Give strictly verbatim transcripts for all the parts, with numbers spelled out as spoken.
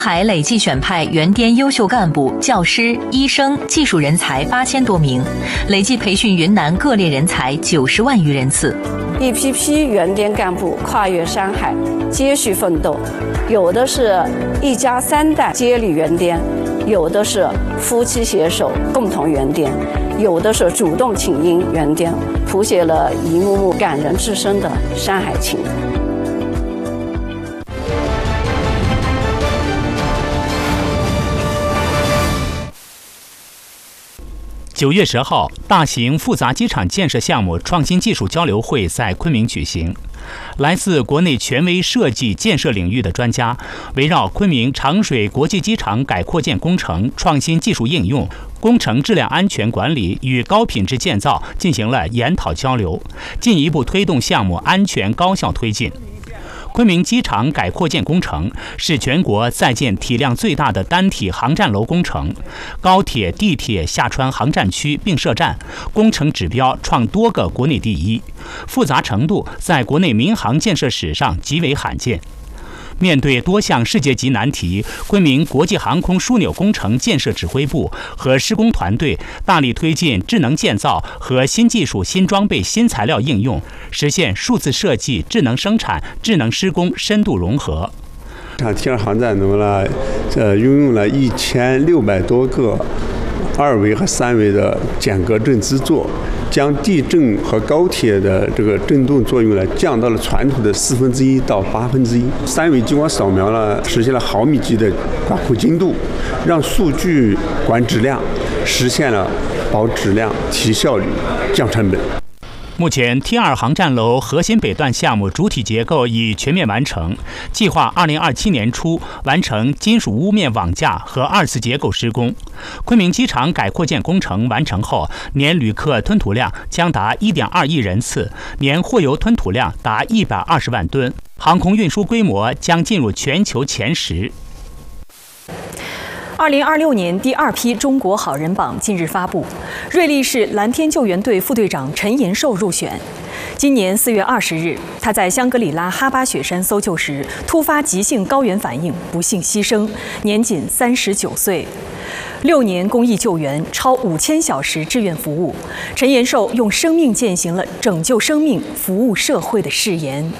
还累计选派原滇优秀干部、教师、医生、技术人才八千多名，累计培训云南各类人才九十万余人次。 一批批原滇干部跨越山海，接续奋斗，有的是一家三代接力原滇，有的是夫妻携手共同原滇，有的是主动请缨原滇，谱写了一幕幕感人至深的山海情。 九月十号，大型复杂机场建设项目创新技术交流会在昆明举行。来自国内权威设计建设领域的专家，围绕昆明长水国际机场改扩建工程创新技术应用、工程质量安全管理与高品质建造进行了研讨交流，进一步推动项目安全高效推进。昆明机场改扩建工程是全国在建体量最大的单体航站楼工程，高铁、地铁下穿航站区并设站，工程指标创多个国内第一，复杂程度在国内民航建设史上极为罕见。面对多项世界级难题，昆明国际航空枢纽工程建设指挥部和施工团队大力推进智能建造和新技术、新装备、新材料应用，实现数字设计、智能生产、智能施工深度融合。 T 二航站楼呢，呃，拥有了一千六百多个二维和三维的减隔震制作，将地震和高铁的这个震动作用呢降到了传统的四分之一到八分之一。三维激光扫描呢，实现了毫米级的管控精度，让数据管质量，实现了保质量、提效率、降成本。 目前 T 二航站楼核心北段项目主体结构已全面完成，计划二零二七年初完成金属屋面网架和二次结构施工。昆明机场改扩建工程完成后，年旅客吞吐量将达 一点二亿人次，年货油吞吐量达一百二十万吨，航空运输规模将进入全球前十。 二零二六年第二批中国好人榜近日发布，瑞丽市蓝天救援队副队长陈延寿入选。今年四月二十日，他在香格里拉哈巴雪山搜救时突发急性高原反应，不幸牺牲，年仅三十九岁。六年公益救援，超五千小时志愿服务，陈延寿用生命践行了拯救生命、服务社会的誓言。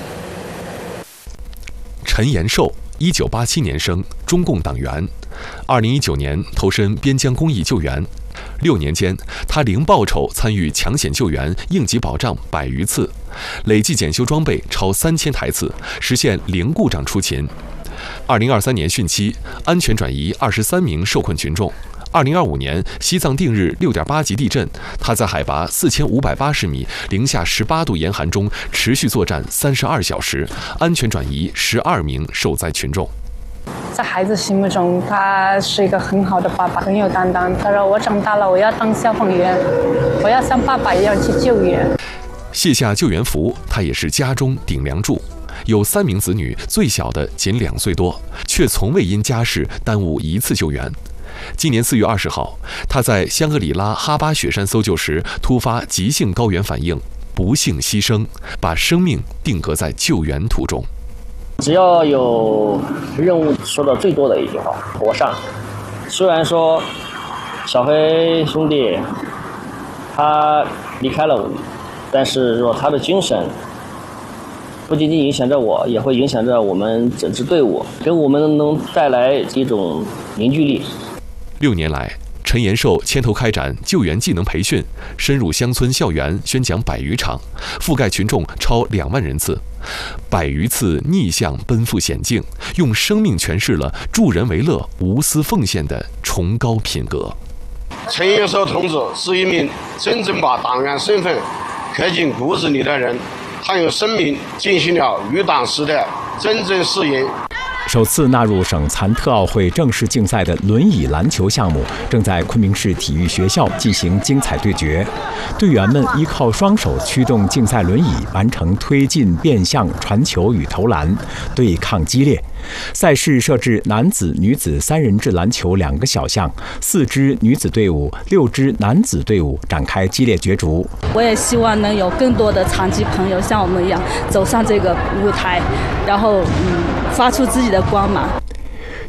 陈延寿，一九八七年生，中共党员。二零一九年投身边疆公益救援，六年间，他零报酬参与抢险救援、应急保障百余次，累计检修装备超三千台次，实现零故障出勤。二零二三年汛期，安全转移二十三名受困群众。二零二五年西藏定日六点八级地震，他在海拔四千五百八十米、零下十八度严寒中持续作战三十二小时，安全转移十二名受灾群众。 在孩子心目中，他是一个很好的爸爸，很有担当。他说：“我长大了，我要当消防员，我要像爸爸一样去救援。” 卸下救援服，他也是家中顶梁柱。有三名子女，最小的仅两岁多，却从未因家事耽误一次救援。今年四月二十号，他在香格里拉哈巴雪山搜救时突发急性高原反应，不幸牺牲，把生命定格在救援途中。 只要有任务，说的最多的一句话：我上。虽然说小黑兄弟他离开了我们，但是说他的精神不仅仅影响着我，也会影响着我们整支队伍，给我们能带来一种凝聚力。 六年来，陈延寿牵头开展救援技能培训，深入乡村校园宣讲百余场，覆盖群众超两万人次，百余次逆向奔赴险境，用生命诠释了助人为乐、无私奉献的崇高品格。 陈延寿同志是一名真正把党员身份刻进骨子里的人，他用生命进行了与党时的真正誓言。 首次纳入省残特奥会正式竞赛的轮椅篮球项目，正在昆明市体育学校进行精彩对决。队员们依靠双手驱动竞赛轮椅，完成推进、变向、传球与投篮，对抗激烈。赛事设置男子、女子三人制篮球两个小项，四支女子队伍、六支男子队伍展开激烈角逐。 我也希望能有更多的残疾朋友像我们一样走上这个舞台，然后嗯，发出自己的光芒。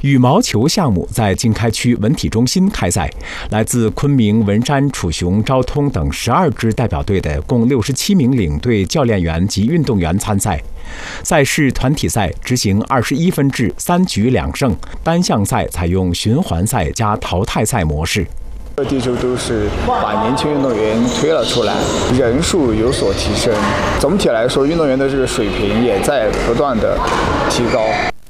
羽毛球项目在经开区文体中心开赛，来自昆明、文山、楚雄、昭通等十二支代表队的共六十七名领队、教练员及运动员参赛。赛事团体赛执行二十一分制三局两胜，单项赛采用循环赛加淘汰赛模式。 各地就都是把年轻运动员推了出来，人数有所提升。总体来说，运动员的这个水平也在不断的提高。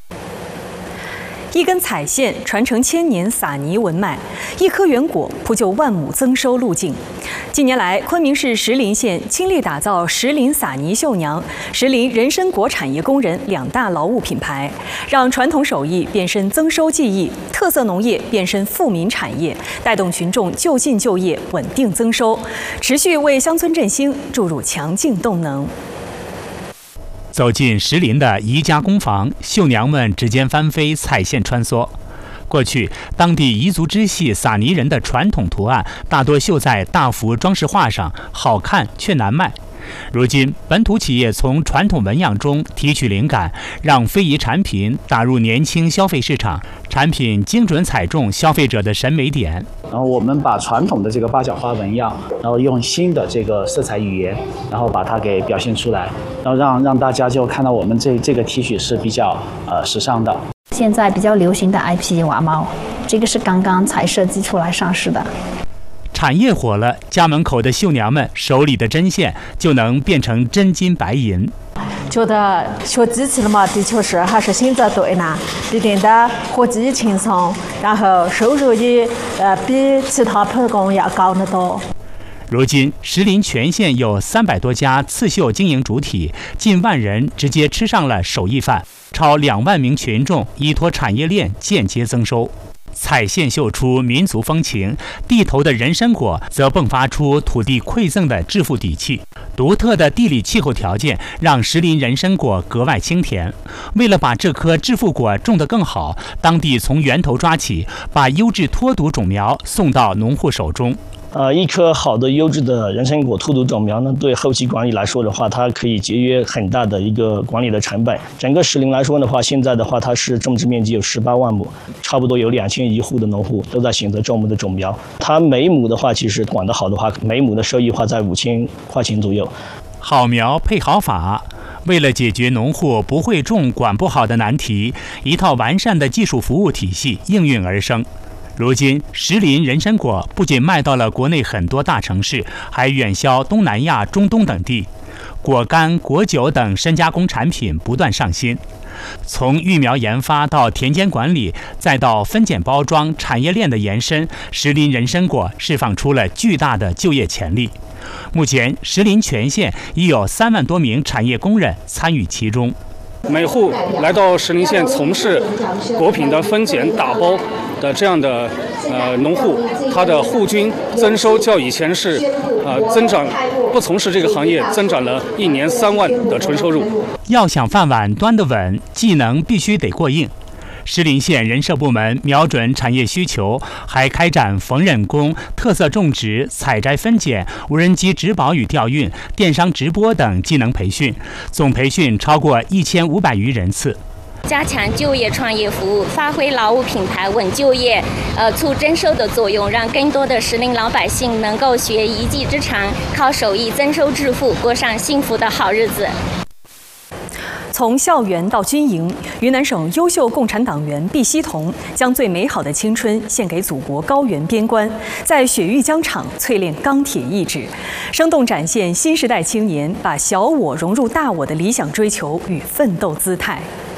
一根彩线传承千年撒泥文脉，一颗圆果铺就万亩增收路径。近年来，昆明市石林县倾力打造石林撒泥绣娘、石林人参果产业工人两大劳务品牌，让传统手艺变身增收技艺，特色农业变身富民产业，带动群众就近就业，稳定增收，持续为乡村振兴注入强劲动能。 走进石林的宜家工坊，绣娘们指尖翻飞，彩线穿梭。过去，当地彝族支系撒泥人的传统图案大多绣在大幅装饰画上，好看却难卖。如今，本土企业从传统纹样中提取灵感，让非遗产品打入年轻消费市场，产品精准踩中消费者的审美点。 然后我们把传统的这个八角花纹样，然后用新的这个色彩语言，然后把它给表现出来，然后让让大家就看到我们这这个 T 恤是比较呃时尚的。 现在比较流行的 I P 娃帽，这个是刚刚才设计出来上市的。 产业火了，家门口的绣娘们手里的针线就能变成真金白银。 觉得学机器了嘛，的确是还是选择对了，一定的活计轻松，然后收入也呃比其他普工要高得多。 如今，石林全县有三百多家刺绣经营主体，近万人直接吃上了手艺饭，超两万名群众依托产业链间接增收。彩线绣出民族风情，地头的人参果则迸发出土地馈赠的致富底气。独特的地理气候条件让石林人参果格外清甜。为了把这颗致富果种得更好，当地从源头抓起，把优质脱毒种苗送到农户手中。 呃，一颗好的优质的人参果脱毒种苗呢，对后期管理来说的话，它可以节约很大的一个管理的成本。整个石林来说的话，现在的话，它是种植面积有十八万亩，差不多有两千余户的农户都在选择种我们的种苗。它每亩的话，其实管得好的话，每亩的收益话在五千块钱左右。 好苗配好法。为了解决农户不会种、管不好的难题，一套完善的技术服务体系应运而生。如今，石林人参果不仅卖到了国内很多大城市，还远销东南亚、中东等地。果干、果酒等深加工产品不断上新。从育苗研发到田间管理，再到分拣包装，产业链的延伸，石林人参果释放出了巨大的就业潜力。目前，石林全县已有三万多名产业工人参与其中。 每户来到石林县从事果品的分拣、打包的这样的呃农户，他的户均增收较以前是呃增长，不从事这个行业增长了一年三万的纯收入。 要想饭碗端得稳，技能必须得过硬。石林县人社部门瞄准产业需求，还开展缝纫工、特色种植、采摘分拣、无人机植保与调运、电商直播等技能培训，总培训超过一千五百余人次。 加强就业创业服务，发挥劳务品牌稳就业、呃促增收的作用，让更多的石林老百姓能够学一技之长，靠手艺增收致富，过上幸福的好日子。 从校园到军营，云南省优秀共产党员毕希同将最美好的青春献给祖国高原边关，在雪域疆场淬炼钢铁意志，生动展现新时代青年把小我融入大我的理想追求与奋斗姿态。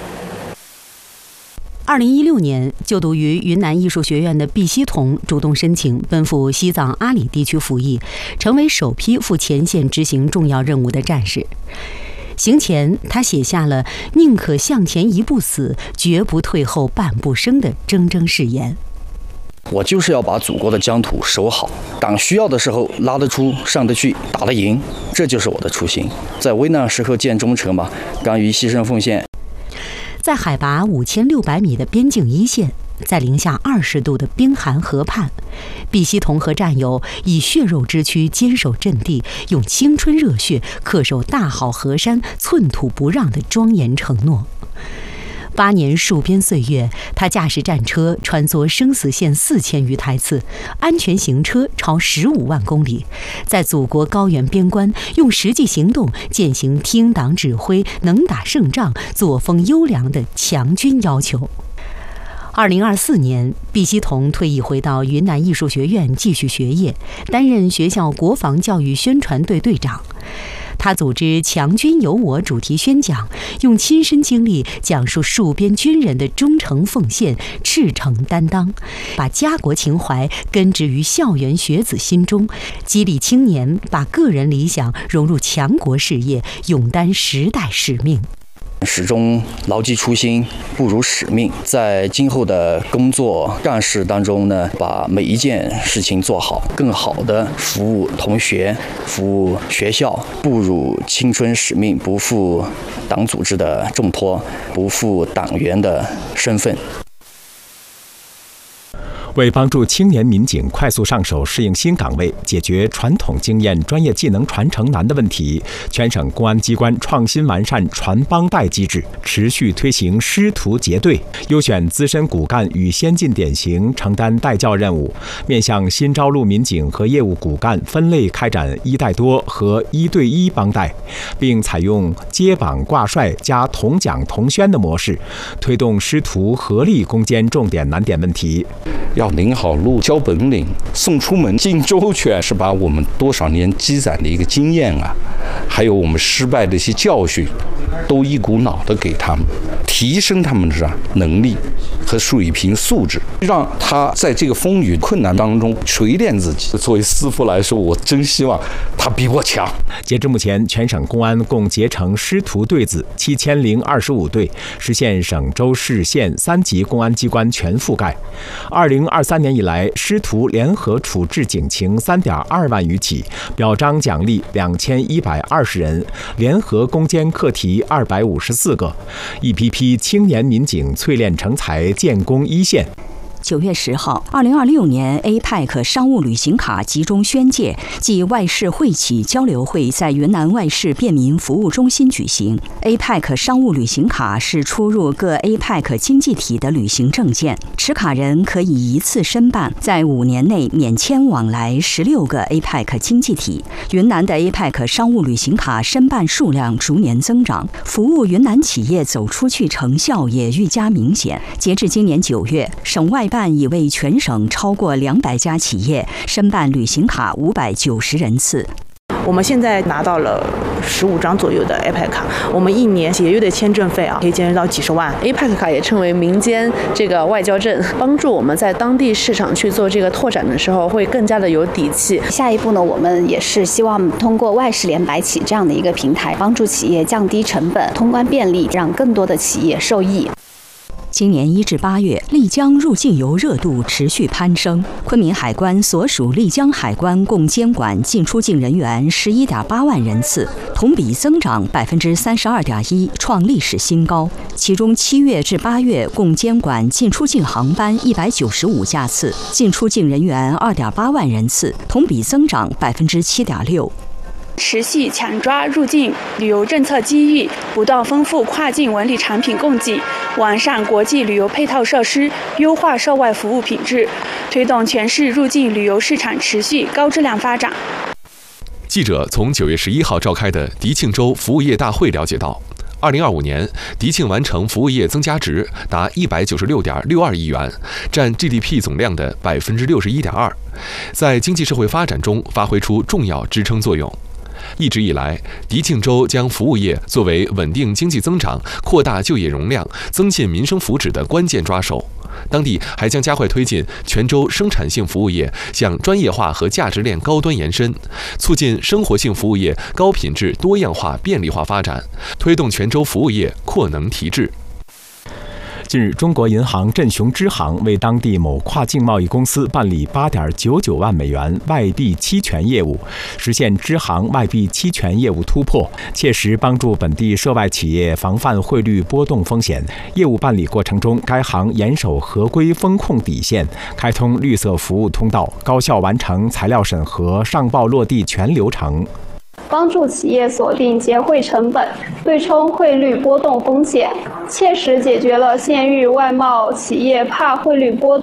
二零一六年，就读于云南艺术学院的毕希同主动申请奔赴西藏阿里地区服役，成为首批赴前线执行重要任务的战士。行前，他写下了“宁可向前一步死，绝不退后半步生”的铮铮誓言。 我就是要把祖国的疆土守好，党需要的时候拉得出、上得去、打得赢，这就是我的初心。在危难时刻见忠诚嘛，甘于牺牲奉献。 在海拔五千六百米的边境一线，在零下二十度的冰寒河畔，毕希同和战友以血肉之躯坚守阵地，用青春热血恪守大好河山寸土不让的庄严承诺。 八年戍边岁月，他驾驶战车穿梭生死线四千余台次，安全行车超十五万公里，在祖国高原边关用实际行动践行听党指挥、能打胜仗、作风优良的强军要求。二零二四年，毕希同退役回到云南艺术学院继续学业，担任学校国防教育宣传队队长。他组织强军有我主题宣讲，用亲身经历讲述戍边军人的忠诚奉献、赤诚担当，把家国情怀根植于校园学子心中，激励青年把个人理想融入强国事业，勇担时代使命。 始终牢记初心，不辱使命。在今后的工作干事当中呢，把每一件事情做好，更好的服务同学，服务学校，不辱青春使命，不负党组织的重托，不负党员的身份。 为帮助青年民警快速上手适应新岗位，解决传统经验、专业技能传承难的问题，全省公安机关创新完善传帮带机制，持续推行师徒结对，优选资深骨干与先进典型承担带教任务，面向新招录民警和业务骨干分类开展一带多和一对一帮带，并采用接榜挂帅加同奖同宣的模式，推动师徒合力攻坚重点难点问题。 要领好路，教本领，送出门，尽周全，是把我们多少年积攒的一个经验啊，还有我们失败的一些教训，都一股脑的给他们，提升他们的能力和水平素质，让他在这个风雨困难当中锤炼自己。作为师傅来说，我真希望他比我强。 截至目前，全省公安共结成师徒队子七千零二十五队，实现省州市县三级公安机关全覆盖。二零二三年以来，师徒联合处置警情三点二万余起，表彰奖励两千一百二十人，联合攻坚课题二百五十四个，一批批青年民警淬炼成才，建功一线。 九月十号，二零二六年 A P E C 商务旅行卡集中宣介暨外事会企交流会在云南外事便民服务中心举行。A P E C 商务旅行卡是出入各 A P E C 经济体的旅行证件，持卡人可以一次申办，在五年内免签往来十六个 A P E C 经济体。云南的 A P E C 商务旅行卡申办数量逐年增长，服务云南企业走出去成效也愈加明显。截至今年九月，省外办已为全省超过两百家企业申办旅行卡五百九十人次。 我们现在拿到了十五张左右的 A P E C 卡，我们一年节约的签证费啊，可以节约到几十万。 A P E C 卡也称为民间这个外交证，帮助我们在当地市场去做这个拓展的时候，会更加的有底气。 下一步呢，我们也是希望通过外事联百企这样的一个平台，帮助企业降低成本、通关便利，让更多的企业受益。 今年一至八月，丽江入境游热度持续攀升。昆明海关所属丽江海关共监管进出境人员十一点八万人次，同比增长百分之三十二点一，创历史新高。其中七月至八月共监管进出境航班一百九十五架次，进出境人员二点八万人次，同比增长百分之七点六。 持续抢抓入境旅游政策机遇，不断丰富跨境文旅产品供给，完善国际旅游配套设施，优化涉外服务品质，推动全市入境旅游市场持续高质量发展。 记者从九月十一号召开的迪庆州服务业大会了解到，二零二五年迪庆完成服务业增加值达一百九十六点六二亿元，占 G D P 总量的百分之六十一点二，在经济社会发展中发挥出重要支撑作用。一直以来，迪庆州将服务业作为稳定经济增长、扩大就业容量、增进民生福祉的关键抓手。当地还将加快推进全州生产性服务业向专业化和价值链高端延伸，促进生活性服务业高品质、多样化、便利化发展，推动全州服务业扩能提质。 近日，中国银行振雄支行为当地某跨境贸易公司办理八点九九万美元外币期权业务，实现支行外币期权业务突破，切实帮助本地涉外企业防范汇率波动风险。业务办理过程中，该行严守合规风控底线，开通绿色服务通道，高效完成材料审核、上报落地全流程。 帮助企业锁定结汇成本，对冲汇率波动风险，切实解决了现役外贸企业怕汇率波动